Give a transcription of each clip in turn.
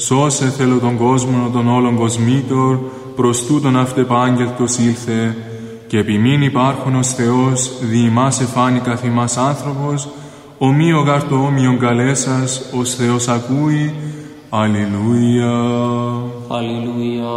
σώσε θέλω τον κόσμο των όλων κοσμήτων, προς τούτον αυτεπάγγελτος ήλθε, και επιμήν υπάρχον ως Θεός, δι' ημάς εφάνει καθ' ημάς άνθρωπος, ομοίο γάρ το όμοιον καλέσας, ως Θεός ακούει. Αλληλούια. Αλληλούια.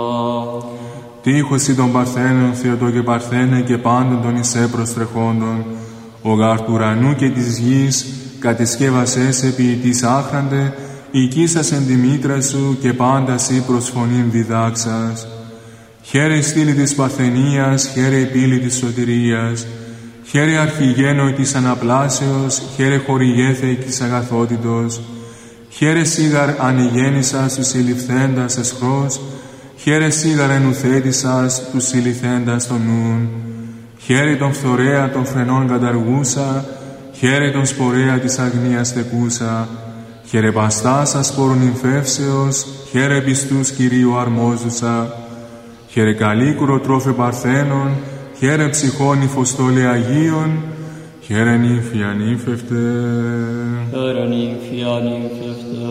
Τύχωση των Παρθένων, Θεοτό και Παρθένε, και πάντων των εισέ προστρεχόντων, ο γάρ του ουρανού και της γης, κατεσκεύασες ποιητής άχραντε, οικίσας εν τη μήτρα σου, και πάντα σύ προς φωνήν διδάξας. Χαίρε η στήλη της Παρθενίας, χαίρε η πύλη της σωτηρίας, χαίρε αρχηγένoi της αναπλάσεως, χαίρε χορηγέθε της αγαθότητος, χαίρε σίγαρ ανηγέννησας τους συλληφθέντας εσχρός, χαίρε σίγαρ ενουθέτησας τους συλληφθέντας των νουν, χαίρε τον φθορέα των φρενών καταργούσα, χαίρε τον σπορέα της αγνίας τεκούσα, χαίρε παστάς ασπόρων νυμφεύσεως, χαίρε πιστούς Κυρίου αρμόζουσα, χαίρε καλίκουρο τρόφε Παρθένων, χαίρε ψυχών υφοστόλε Αγίων, χαίρε νύμφια νύμφευτε. Χαίρε νύμφια νύμφευτε.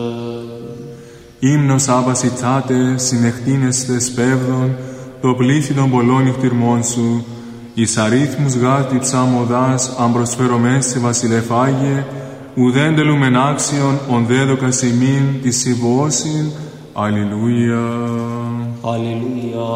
Ύμνος άβασιτσάτε, συνεχτίνεστε σπέβδον, το πλήθη των πολλών νυχτυρμών σου, εις αρίθμους γάρτη ψάμοδάς, αν προσφέρομες σε βασιλεφάγε, ουδέν τελούμεν άξιον, ον δέδοκας ημίν της συμβώσιν. Αλληλούια. Αλληλούια.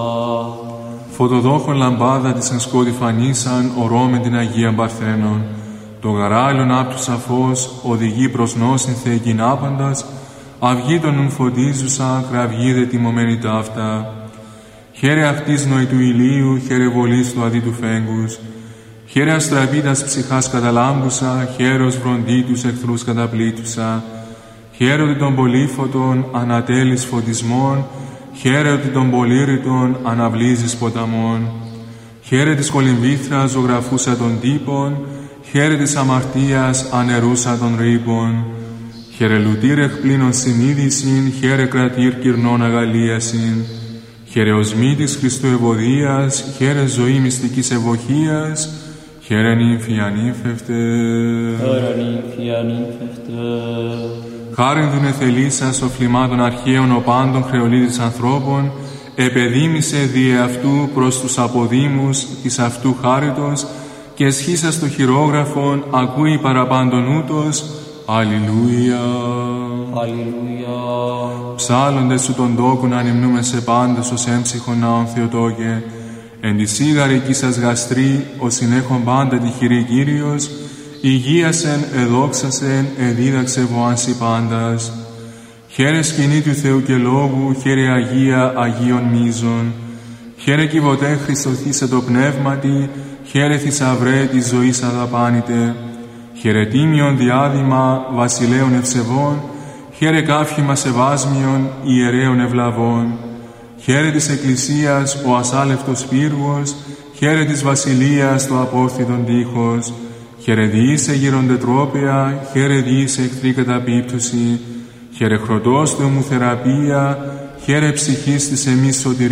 Φωτοδόχον λαμπάδα της εν σκότη φανίσαν, ορώ την Αγία Παρθένων. Το γαράλιον άπτου σαφώς, οδηγεί προς νόσιν θεεκήν άπαντας, αυγή των νουν φωτίζουσα, κραυγή δε τιμωμένη ταύτα. Χαίρε αυτής νοη του ηλίου, χαίρε βολής του αδί του φέγγους, χαίρε αστραπίτας ψυχάς καταλάμπουσα, χαίρος βροντί τους εχθρούς καταπλήτουσα, χαίρε ότι των πολύφωτων ανατέλεις φωτισμών, χαίρε ότι των πολύρητων αναβλύζεις ποταμών, χαίρε της κολυμβήθρας ζωγραφούσα των τύπων, χαίρε της αμαρτίας ανερούσα των ρήπων, χαίρε λουτήρ εκπλήνων συνείδησιν, χαίρε κρατήρ κυρνών αγαλίασιν, χαίρε οσμή της Χριστού ευωδίας, χαίρε ζωή μυστικής ευωχίας, χαίρε νύμφια νύμφευτε. Χαίρε νύμφια νύμφευτε. Χάριν δουν εθελήσας ο φλιμάτων αρχαίων ο πάντων χρεολίδης ανθρώπων, επεδίμησε δι' αυτού προς τους αποδήμους της αυτού χάριτος, και εσχίσας το χειρόγραφον ακούει παραπάντων ούτως. Αλληλούια. Αλληλούια. Ψάλλοντες σου τον τόκον ανυμνούμε σε πάντες ως έμψυχον ναόν Θεοτόκε, εν τη σίγαρη εκεί σας γαστρή, ως συνέχον πάντα τη χειρή Κύριος, υγείασεν, εδόξασεν, εδίδαξε βοάνσι πάντας. Χαίρε σκηνή του Θεού και Λόγου, χαίρε Αγία Αγίων μίζων, χαίρε κυβωτέ Χριστοθήσε το πνεύματι, χαίρε θησαυρέ της ζωής αδαπάνητε, χαίρε τίμιον διάδημα βασιλέων ευσεβών, χαίρε κάφημα σεβάσμιον ιερέων ευλαβών, χαίρε της Εκκλησίας ο ασάλευτος πύργος, χαίρε της βασιλείας το απόρθιτον τείχος, χαίρε διήσε γεροντετρόπαια, χαίρε διήσε εχθρή καταπίπτωση, χαίρε χρωτός του εμουθεραπεία, χαίρε ψυχής της εμείς σωτηρίας.